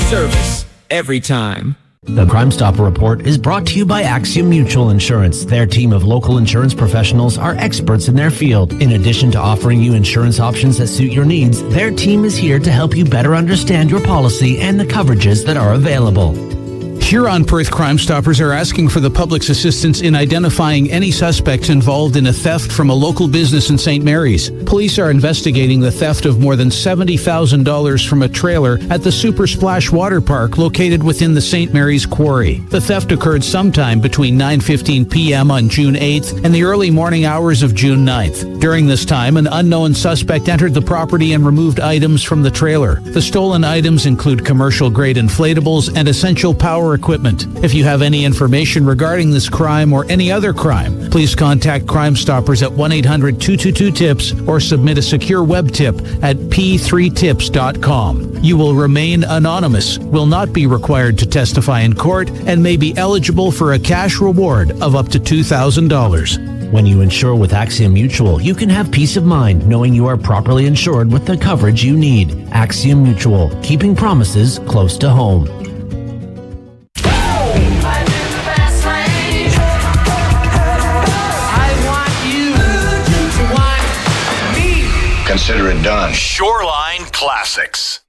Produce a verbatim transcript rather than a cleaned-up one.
service every time. The Crime Stopper Report is brought to you by Axiom Mutual Insurance. Their team of local insurance professionals are experts in their field. In addition to offering you insurance options that suit your needs, their team is here to help you better understand your policy and the coverages that are available. Huron-Perth Crime Stoppers are asking for the public's assistance in identifying any suspects involved in a theft from a local business in Saint Mary's. Police are investigating the theft of more than seventy thousand dollars from a trailer at the Super Splash Water Park located within the Saint Mary's Quarry. The theft occurred sometime between nine fifteen p.m. on June eighth and the early morning hours of June ninth. During this time, an unknown suspect entered the property and removed items from the trailer. The stolen items include commercial-grade inflatables and essential power equipment. If you have any information regarding this crime or any other crime, please contact Crime Stoppers at one eight hundred two two two TIPS or submit a secure web tip at p three tips dot com. You will remain anonymous, will not be required to testify in court, and may be eligible for a cash reward of up to two thousand dollars. When you insure with Axiom Mutual, you can have peace of mind knowing you are properly insured with the coverage you need. Axiom Mutual, keeping promises close to home. Consider it done. Shoreline Classics.